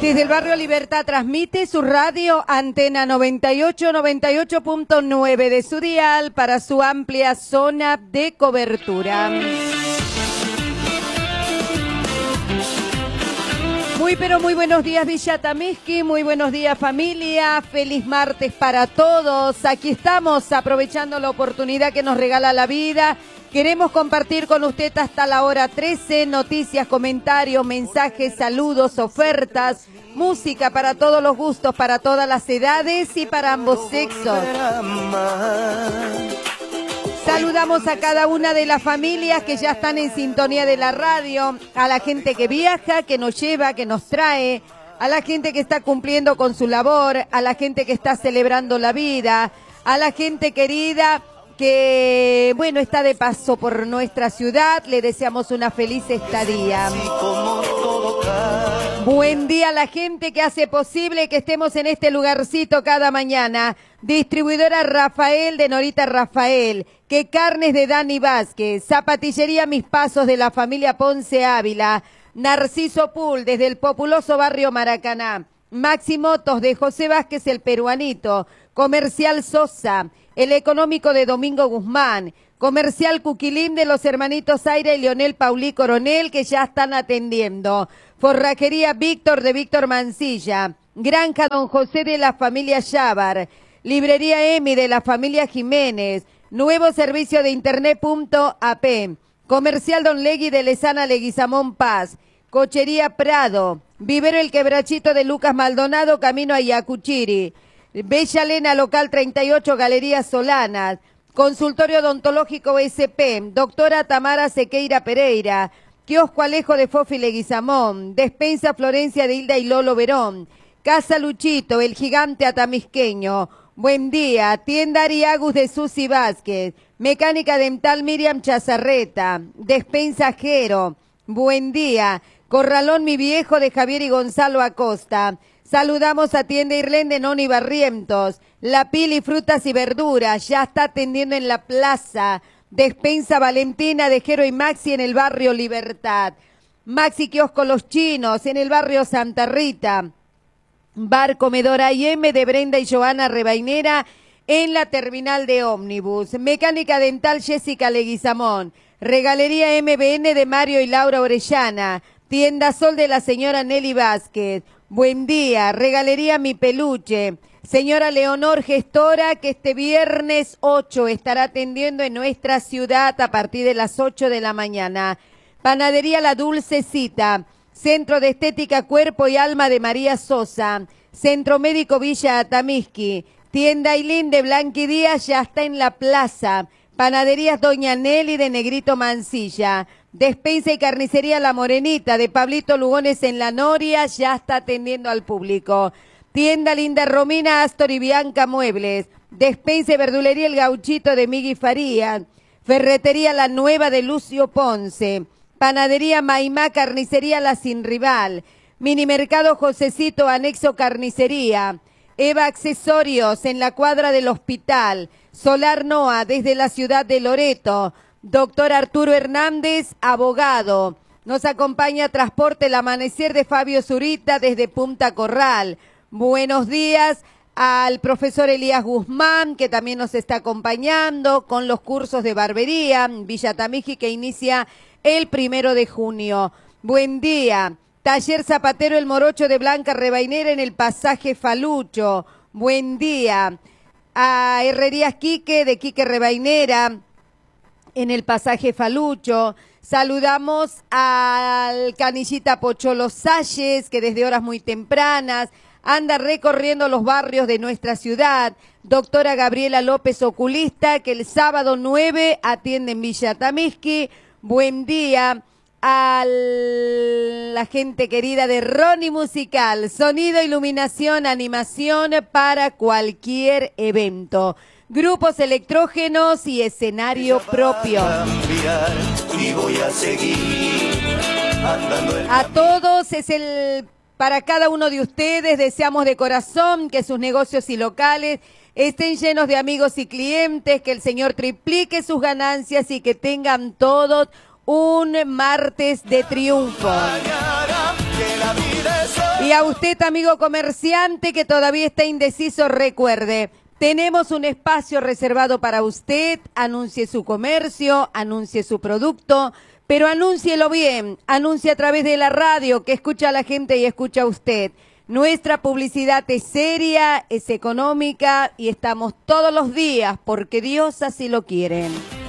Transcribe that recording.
Desde el barrio Libertad transmite su radio Antena 98.9 de su dial para su amplia zona de cobertura. Muy buenos días Villa Tamiski, muy buenos días familia, feliz martes para todos. Aquí estamos aprovechando la oportunidad que nos regala la vida. Queremos compartir con usted hasta la hora 13 noticias, comentarios, mensajes, saludos, ofertas, música para todos los gustos, para todas las edades y para ambos sexos. Saludamos a cada una de las familias que ya están en sintonía de la radio, a la gente que viaja, que nos lleva, que nos trae, a la gente que está cumpliendo con su labor, a la gente que está celebrando la vida, a la gente querida que, bueno, está de paso por nuestra ciudad. Le deseamos una feliz estadía. Buen día a la gente que hace posible que estemos en este lugarcito cada mañana. Distribuidora Rafael de Norita Rafael, que carnes de Dani Vázquez, Zapatillería Mis Pasos de la familia Ponce Ávila, Narciso Pool desde el populoso barrio Maracaná, Maximotos de José Vázquez el Peruanito, Comercial Sosa, el económico de Domingo Guzmán, Comercial Cuquilín de los hermanitos Aire y Leonel Paulí Coronel, que ya están atendiendo. Forrajería Víctor de Víctor Mancilla, Granja Don José de la familia Chávar, Librería Emi de la familia Jiménez, nuevo servicio de internet.ap, Comercial Don Legui de Lesana Leguizamón Paz, Cochería Prado, Vivero El Quebrachito de Lucas Maldonado, camino a Yacuchiri, Bella Lena Local 38, Galería Solanas, Consultorio Odontológico SP, Doctora Tamara Sequeira Pereira, Kiosco Alejo de Fofi Leguizamón, Despensa Florencia de Hilda y Lolo Verón, Casa Luchito, El Gigante Atamisqueño, Buen Día, Tienda Ariagus de Susi Vázquez, Mecánica Dental Miriam Chazarreta, Despensa Jero, Buen Día, Corralón Mi Viejo de Javier y Gonzalo Acosta. Saludamos a Tienda Irlén de Noni Barrientos, La Pili Frutas y Verduras, ya está atendiendo en la plaza. Despensa Valentina de Jero y Maxi en el barrio Libertad. Maxi Kiosco Los Chinos en el barrio Santa Rita. Bar Comedor A&M de Brenda y Joana Rebainera en la terminal de ómnibus. Mecánica Dental Jessica Leguizamón. Regalería MBN de Mario y Laura Orellana. Tienda Sol de la señora Nelly Vázquez. Buen Día, Regalería Mi Peluche. Señora Leonor Gestora, que este viernes 8 estará atendiendo en nuestra ciudad a partir de las 8 de la mañana. Panadería La Dulcecita, Centro de Estética Cuerpo y Alma de María Sosa, Centro Médico Villa Atamisqui, Tienda Ailín de Blanqui Díaz ya está en la plaza. Panaderías Doña Nelly de Negrito Mancilla, Despensa y Carnicería La Morenita de Pablito Lugones en La Noria ya está atendiendo al público. Tienda Linda Romina, Astor y Bianca Muebles, Despensa y Verdulería El Gauchito de Migui Faría, Ferretería La Nueva de Lucio Ponce, Panadería Maimá, Carnicería La Sin Rival, Minimercado Josecito, Anexo Carnicería, Eva Accesorios en la cuadra del hospital, Solar Noa desde la ciudad de Loreto, Doctor Arturo Hernández, abogado. Nos acompaña Transporte El Amanecer de Fabio Zurita desde Punta Corral. Buenos días al profesor Elías Guzmán, que también nos está acompañando con los cursos de barbería Villa Tamiji, que inicia el 1 de junio. Buen día. Taller Zapatero El Morocho de Blanca Rebainera en el pasaje Falucho. Buen día. A Herrerías Quique de Quique Rebainera en el pasaje Falucho. Saludamos al Canillita Pocholo Salles, que desde horas muy tempranas anda recorriendo los barrios de nuestra ciudad. Doctora Gabriela López Oculista, que el sábado 9 atiende en Villa Tamiski. Buen día a la gente querida de Ronnie Musical, sonido, iluminación, animación para cualquier evento. Grupos electrógenos y escenario propio. A todos para cada uno de ustedes deseamos de corazón que sus negocios y locales estén llenos de amigos y clientes, que el Señor triplique sus ganancias y que tengan todos un martes de triunfo. Y a usted, amigo comerciante, que todavía está indeciso, recuerde, tenemos un espacio reservado para usted. Anuncie su comercio, anuncie su producto, pero anúncielo bien, anuncie a través de la radio, que escucha a la gente y escucha a usted. Nuestra publicidad es seria, es económica y estamos todos los días porque Dios así lo quiere.